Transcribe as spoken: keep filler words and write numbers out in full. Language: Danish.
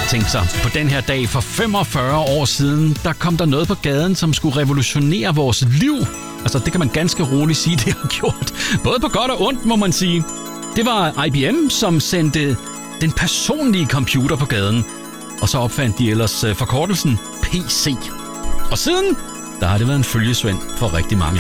Tænk sig, på den her dag for femogfyrre år siden, der kom der noget på gaden, som skulle revolutionere vores liv. Altså, det kan man ganske roligt sige, det har gjort. Både på godt og ondt, må man sige. Det var I B M, som sendte den personlige computer på gaden. Og så opfandt de ellers forkortelsen P C. Og siden, der har det været en følgesvend for rigtig mange.